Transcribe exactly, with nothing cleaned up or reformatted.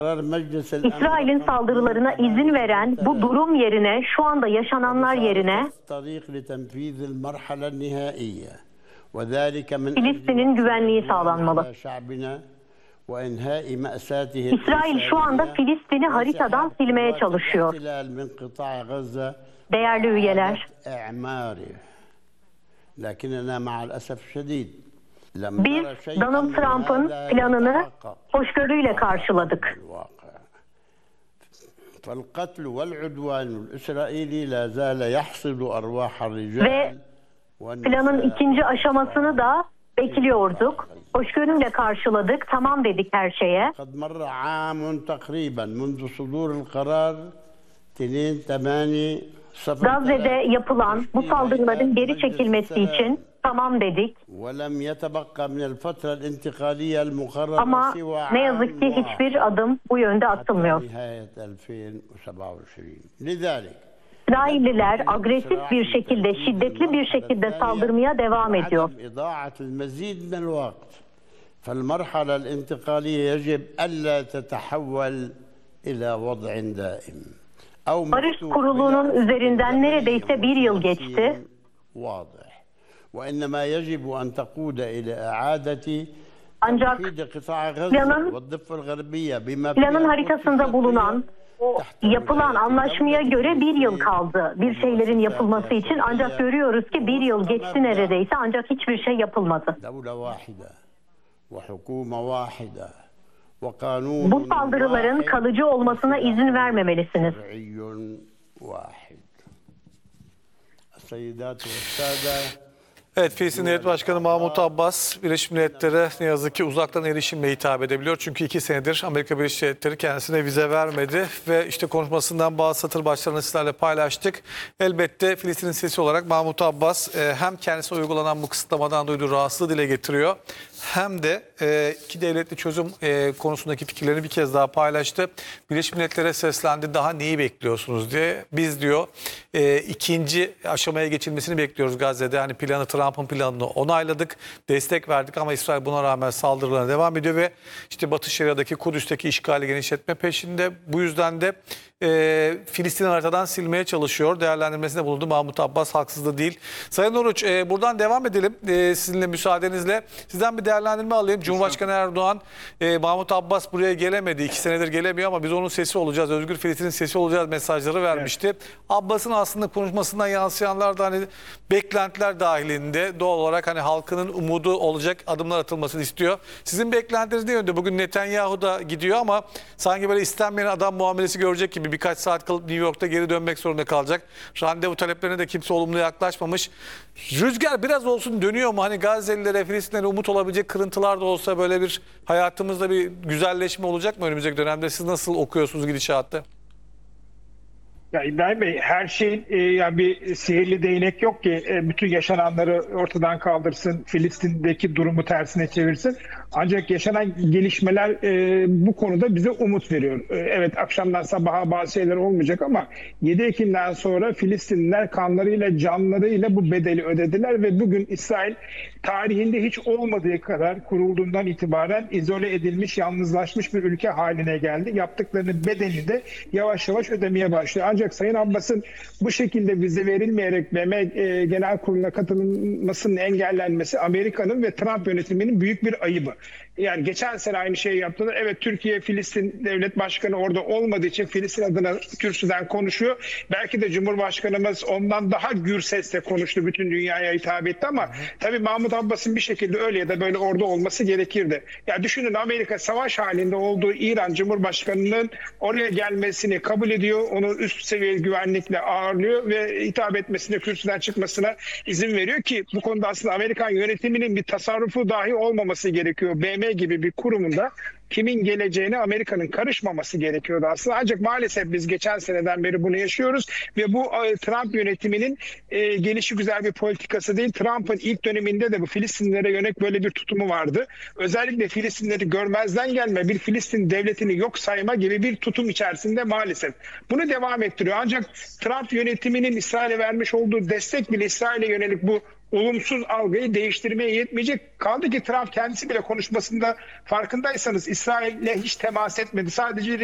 İsrail'in saldırılarına izin veren bu durum yerine, şu anda yaşananlar yerine Filistin'in güvenliği sağlanmalı. İsrail şu anda Filistin'i haritadan silmeye çalışıyor. Değerli üyeler, biz Donald Trump'ın planını hoşgörüyle karşıladık. Ve planın ikinci aşamasını da bekliyorduk. Hoşgörüyle karşıladık. Tamam dedik her şeye. Gazze'de yapılan bu saldırıların geri çekilmesi için tamam dedik. Ama ne yazık ki hiçbir adım bu yönde atılmıyor. İsrailliler agresif bir şekilde, şiddetli bir şekilde saldırmaya devam ediyor. Barış Kurulu'nun üzerinden neredeyse bir yıl geçti. Ancak planın, planın haritasında bulunan yapılan anlaşmaya göre bir yıl kaldı bir şeylerin yapılması için. Ancak görüyoruz ki bir yıl geçti neredeyse, ancak hiçbir şey yapılmadı. Bu saldırıların kalıcı olmasına izin vermemelisiniz. Evet, Filistin Devlet Başkanı Mahmut Abbas, Birleşmiş Milletler'e ne yazık ki uzaktan erişimle hitap edebiliyor. Çünkü iki senedir Amerika Birleşik Devletleri kendisine vize vermedi ve işte konuşmasından bazı satır başlarını sizlerle paylaştık. Elbette Filistin'in sesi olarak Mahmut Abbas hem kendisine uygulanan bu kısıtlamadan duyduğu rahatsızlığı dile getiriyor, hem de iki devletli çözüm konusundaki fikirlerini bir kez daha paylaştı. Birleşmiş Milletler'e seslendi, daha neyi bekliyorsunuz diye. Biz diyor ikinci aşamaya geçilmesini bekliyoruz Gazze'de. Yani planı, Trump'ın planını onayladık, destek verdik ama İsrail buna rağmen saldırılarına devam ediyor ve işte Batı Şeria'daki Kudüs'teki işgali genişletme peşinde. Bu yüzden de e, Filistin'i haritadan silmeye çalışıyor. Değerlendirmesinde bulundu Mahmut Abbas, haksız da değil. Sayın Oruç, e, buradan devam edelim e, sizinle müsaadenizle. Sizden bir değerlendirme alayım. Cumhurbaşkanı Erdoğan, e, Mahmut Abbas buraya gelemedi. iki senedir gelemiyor ama biz onun sesi olacağız, Özgür Filistin'in sesi olacağız mesajları vermişti. Evet. Abbas'ın aslında konuşmasından yansıyanlar da hani beklentiler dahilinde doğal olarak hani halkının umudu olacak adımlar atılmasını istiyor. Sizin beklentiniz ne yönde? Bugün Netanyahu da gidiyor ama sanki böyle istenmeyen adam muamelesi görecek gibi birkaç saat kalıp New York'ta geri dönmek zorunda kalacak. Randevu taleplerine de kimse olumlu yaklaşmamış. Rüzgar biraz olsun dönüyor mu? Hani Gazelilere, Filistinlere umut olabilecek kırıntılar da olsa böyle bir hayatımızda bir güzelleşme olacak mı önümüzdeki dönemde? Siz nasıl okuyorsunuz gidişatı? Ya İbrahim Bey, her şeyin e, yani bir sihirli değnek yok ki e, bütün yaşananları ortadan kaldırsın, Filistin'deki durumu tersine çevirsin. Ancak yaşanan gelişmeler e, bu konuda bize umut veriyor. E, evet, akşamdan sabaha bazı şeyler olmayacak ama yedi Ekim'den sonra Filistinliler kanlarıyla, canlarıyla bu bedeli ödediler ve bugün İsrail tarihinde hiç olmadığı kadar kurulduğundan itibaren izole edilmiş, yalnızlaşmış bir ülke haline geldi. Yaptıklarının bedelini de yavaş yavaş ödemeye başlıyor. Ancak Sayın Abbas'ın bu şekilde vize verilmeyerek B M e, Genel Kurulu'na katılmasının engellenmesi Amerika'nın ve Trump yönetiminin büyük bir ayıbı. Yani geçen sene aynı şeyi yaptılar. Evet, Türkiye Filistin Devlet Başkanı orada olmadığı için Filistin adına kürsüden konuşuyor. Belki de Cumhurbaşkanımız ondan daha gür sesle konuştu, bütün dünyaya hitap etti ama tabii Mahmut Abbas'ın bir şekilde öyle ya da böyle orada olması gerekirdi. Ya düşünün, Amerika savaş halinde olduğu İran Cumhurbaşkanı'nın oraya gelmesini kabul ediyor. Onu üst seviye güvenlikle ağırlıyor ve hitap etmesine, kürsüden çıkmasına izin veriyor ki bu konuda aslında Amerikan yönetiminin bir tasarrufu dahi olmaması gerekiyor. B M gibi bir kurumunda kimin geleceğine Amerika'nın karışmaması gerekiyordu aslında. Ancak maalesef biz geçen seneden beri bunu yaşıyoruz ve bu Trump yönetiminin e, gelişigüzel bir politikası değil. Trump'ın ilk döneminde de bu Filistinlilere yönelik böyle bir tutumu vardı. Özellikle Filistinleri görmezden gelme, bir Filistin devletini yok sayma gibi bir tutum içerisinde maalesef. Bunu devam ettiriyor. Ancak Trump yönetiminin İsrail'e vermiş olduğu destek bile İsrail'e yönelik bu olumsuz algıyı değiştirmeye yetmeyecek. Kaldı ki Trump kendisi bile konuşmasında farkındaysanız İsrail'le hiç temas etmedi. Sadece